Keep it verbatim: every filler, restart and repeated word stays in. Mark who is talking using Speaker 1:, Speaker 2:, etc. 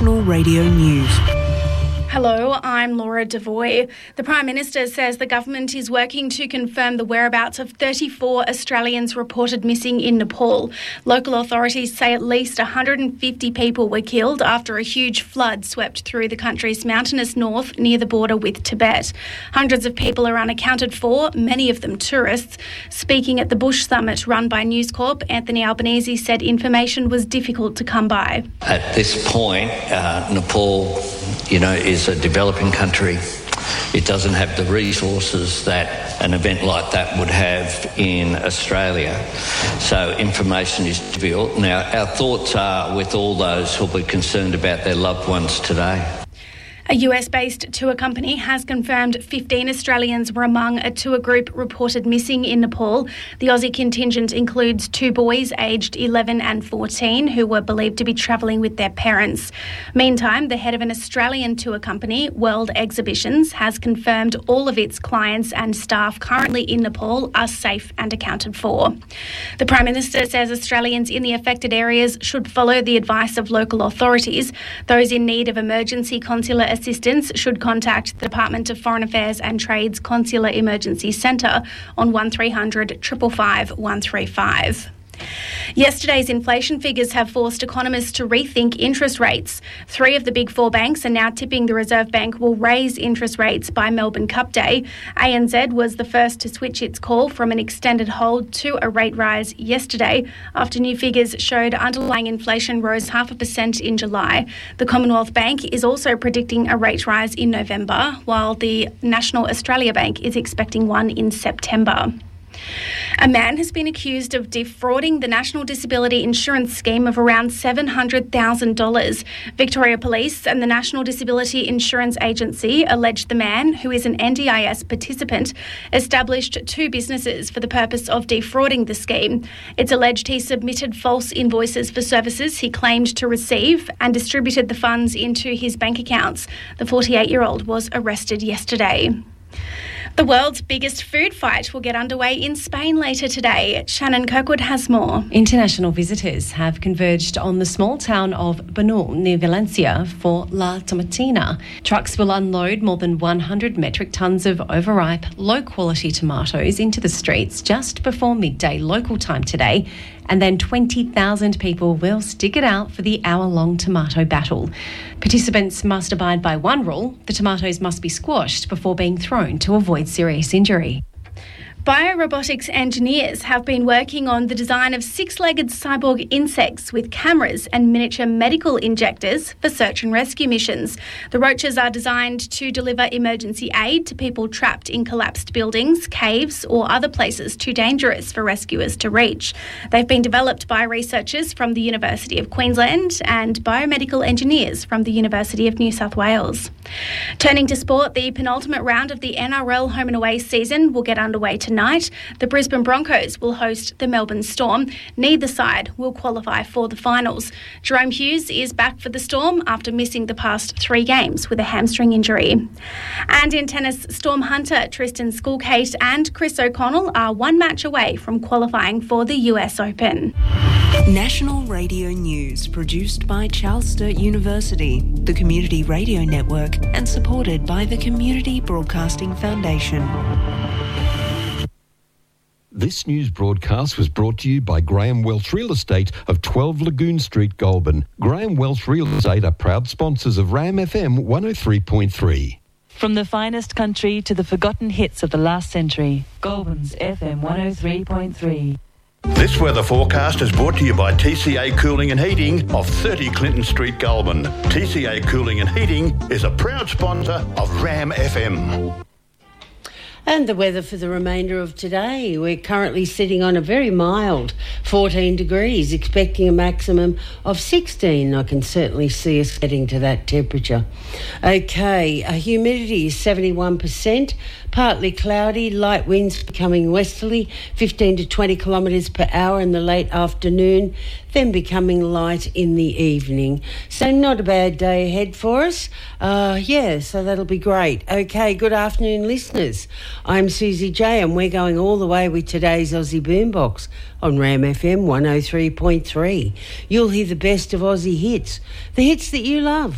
Speaker 1: National Radio News.
Speaker 2: Hello, I'm Laura Devoy. The Prime Minister says the government is working to confirm the whereabouts of thirty-four Australians reported missing in Nepal. Local authorities say at least one hundred fifty people were killed after a huge flood swept through the country's mountainous north near the border with Tibet. Hundreds of people are unaccounted for, many of them tourists. Speaking at the Bush Summit run by News Corp, Anthony Albanese said information was difficult to come by.
Speaker 3: At this point, uh, Nepal, you know, is a developing country. It doesn't have the resources that an event like that would have in Australia. So information is difficult. Now, our thoughts are with all those who will be concerned about their loved ones today.
Speaker 2: A U S-based tour company has confirmed fifteen Australians were among a tour group reported missing in Nepal. The Aussie contingent includes two boys aged eleven and fourteen who were believed to be travelling with their parents. Meantime, the head of an Australian tour company, World Exhibitions, has confirmed all of its clients and staff currently in Nepal are safe and accounted for. The Prime Minister says Australians in the affected areas should follow the advice of local authorities. Those in need of emergency consular assistance should contact the Department of Foreign Affairs and Trade's Consular Emergency Centre on one three hundred five five one three five. Yesterday's inflation figures have forced economists to rethink interest rates. Three of the big four banks are now tipping the Reserve Bank will raise interest rates by Melbourne Cup Day. A N Z was the first to switch its call from an extended hold to a rate rise yesterday after new figures showed underlying inflation rose half a percent in July. The Commonwealth Bank is also predicting a rate rise in November, while the National Australia Bank is expecting one in September. A man has been accused of defrauding the National Disability Insurance Scheme of around seven hundred thousand dollars. Victoria Police and the National Disability Insurance Agency allege the man, who is an N D I S participant, established two businesses for the purpose of defrauding the scheme. It's alleged he submitted false invoices for services he claimed to receive and distributed the funds into his bank accounts. The forty-eight-year-old was arrested yesterday. The world's biggest food fight will get underway in Spain later today. Shannon Kirkwood has more.
Speaker 4: International visitors have converged on the small town of Bernul near Valencia for La Tomatina. Trucks will unload more than one hundred metric tonnes of overripe, low-quality tomatoes into the streets just before midday local time today, and then twenty thousand people will stick it out for the hour-long tomato battle. Participants must abide by one rule: the tomatoes must be squashed before being thrown to avoid serious injury.
Speaker 2: Biorobotics engineers have been working on the design of six-legged cyborg insects with cameras and miniature medical injectors for search and rescue missions. The roaches are designed to deliver emergency aid to people trapped in collapsed buildings, caves or other places too dangerous for rescuers to reach. They've been developed by researchers from the University of Queensland and biomedical engineers from the University of New South Wales. Turning to sport, the penultimate round of the N R L home and away season will get underway tonight. The Brisbane Broncos will host the Melbourne Storm. Neither side will qualify for the finals. Jerome Hughes is back for the Storm after missing the past three games with a hamstring injury. And in tennis, Storm hunter Tristan Skulkate and Chris O'Connell are one match away from qualifying for the U S Open.
Speaker 1: National Radio News, produced by Charles Sturt University, the Community Radio Network, and supported by the Community Broadcasting Foundation.
Speaker 5: This news broadcast was brought to you by Graham Welsh Real Estate of twelve Lagoon Street, Goulburn. Graham Welsh Real Estate are proud sponsors of Ram F M one oh three point three.
Speaker 6: From the finest country to the forgotten hits of the last century, Goulburn's F M one oh three point three.
Speaker 7: This weather forecast is brought to you by T C A Cooling and Heating of thirty Clinton Street, Goulburn. T C A Cooling and Heating is a proud sponsor of Ram F M.
Speaker 8: And the weather for the remainder of today. We're currently sitting on a very mild fourteen degrees, expecting a maximum of sixteen. I can certainly see us getting to that temperature. Okay, uh, humidity is seventy-one percent, partly cloudy, light winds becoming westerly, fifteen to twenty kilometres per hour in the late afternoon, then becoming light in the evening. So not a bad day ahead for us. Uh, yeah, so that'll be great. Okay, good afternoon, listeners. I'm Susie J, and we're going all the way with today's Aussie Boombox on Ram F M one oh three point three. You'll hear the best of Aussie hits, the hits that you love.